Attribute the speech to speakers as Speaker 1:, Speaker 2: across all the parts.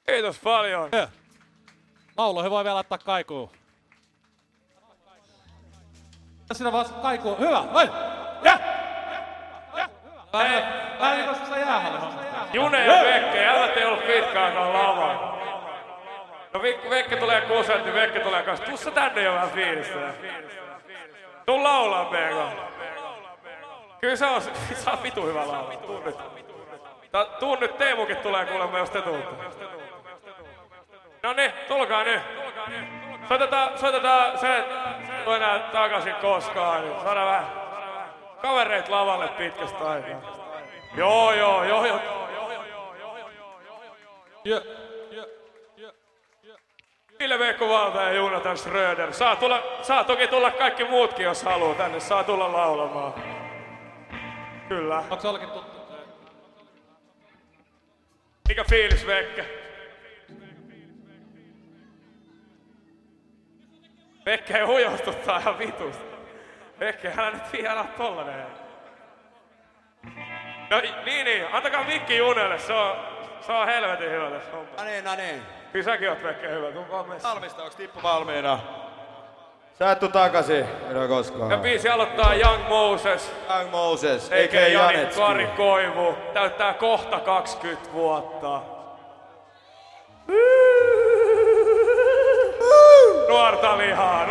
Speaker 1: Kiitos paljon.
Speaker 2: Lauluihin voi vielä laittaa kaikuu. Siinä vaan kaikuu. Hyvä! Vai! Vähän niin kuin jäähalle.
Speaker 1: June ja Vekke, jäljät ei ollut pitkäänkään lavaa. No Vekke tulee kuusen, niin Vekke tulee kanssa. Tussa tänne jo vähän fiilistä. Tuu laulaa Veega. Kyllä se on vitu hyvä laulaa. Tuu nyt, Teemukin tulee kuulemma, jos te tuutte. No niin, tulkaa nyt. Soitetaan se, tuu enää takaisin koskaan. Niin saadaan vähän kavereit lavalle pitkästä aikaa. Joo. Ville Veikko Valta ja Jonathan Schröder. Saa toki tulla kaikki muutkin, jos haluu tänne. Saa tulla laulamaan. Kyllä.
Speaker 2: Onko se jollekin tuttu?
Speaker 1: Mikä fiilis, Vekke? Vekke hujostuttaa ihan vitusta. Vekke, älä nyt vielä tollanen. No niin, antakaa mikki Junelle, se on helvetin hyvä tässä hommassa.
Speaker 3: No niin.
Speaker 1: Kyllä säkin oot Vekke hyvä, tuu vaan messiin.
Speaker 3: Valmista, onks tippu valmiina? Sä et tuu takaisin, enää koskaan.
Speaker 1: Ja biisi aloittaa Young Moses.
Speaker 3: Young Moses,
Speaker 1: eikä Jani Kari Koivu. Täyttää kohta 20 vuotta. Nuorta lihaa.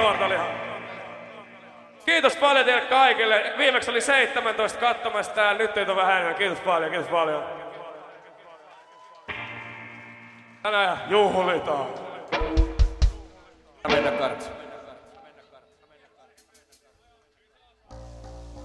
Speaker 1: Kiitos paljon teille kaikille. Viimeksi oli 17 katsomassa täällä, nyt teitä on vähän enemmän. Kiitos paljon. Tänään juhlitaan.
Speaker 3: Mennä kartsi.